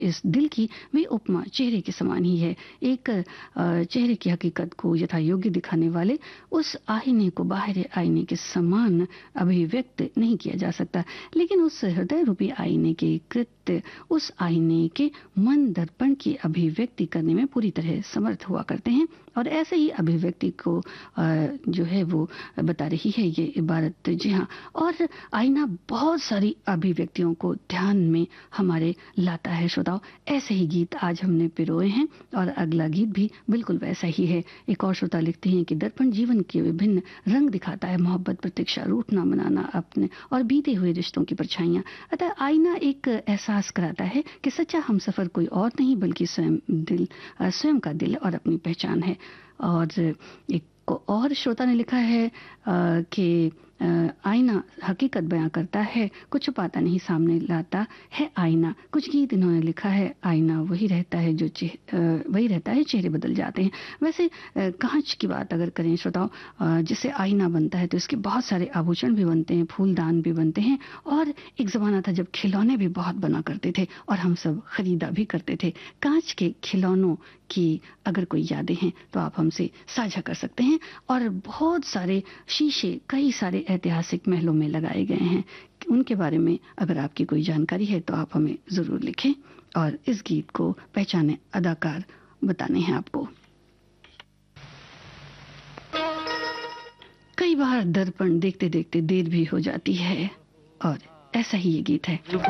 इस दिल की वे उपमा चेहरे के समान ही है। एक चेहरे की हकीकत को यथा योग्य दिखाने वाले उस आईने को बाहरी आईने के समान अभिव्यक्त नहीं किया जा सकता, लेकिन उस हृदय रूपी आईने के कृत्य उस आईने के मन दर्पण की अभिव्यक्ति करने में पूरी तरह समर्थ हुआ करते हैं। और ऐसे ही अभिव्यक्ति को जो है वो बता रही है ये इबारत। जी हाँ, और आईना बहुत सारी अभिव्यक्तियों को ध्यान में हमारे लाता है। श्रोताओ, ऐसे ही गीत आज हमने पिरोए हैं और अगला गीत भी बिल्कुल वैसा ही है। एक और श्रोता लिखते हैं कि दर्पण जीवन के विभिन्न रंग दिखाता है, मोहब्बत, प्रतीक्षा, रूठना, मनाना, अपने और बीते हुए रिश्तों की परछाइयां। अतः आईना एक एहसास कराता है कि सच्चा हमसफर कोई और नहीं बल्कि स्वयं का दिल और अपनी पहचान है। और एक और श्रोता ने लिखा है कि आईना हकीकत बयां करता है, कुछ छुपाता नहीं, सामने लाता है आईना। कुछ गीत इन्होंने लिखा है, आईना वही रहता है जो वही रहता है, चेहरे बदल जाते हैं। वैसे कांच की बात अगर करें श्रोताओ, जिससे आईना बनता है तो इसके बहुत सारे आभूषण भी बनते हैं, फूलदान भी बनते हैं। और एक जमाना था जब खिलौने भी बहुत बना करते थे और हम सब खरीदा भी करते थे। कांच के खिलौनों की अगर कोई यादें हैं तो आप हमसे साझा कर सकते हैं। और बहुत सारे शीशे कई सारे ऐतिहासिक महलों में लगाए गए हैं, उनके बारे में अगर आपकी कोई जानकारी है तो आप हमें जरूर लिखें। और इस गीत को पहचाने अदाकार बताने हैं आपको। कई बार दर्पण देखते देखते देर भी हो जाती है और ऐसा ही ये गीत है।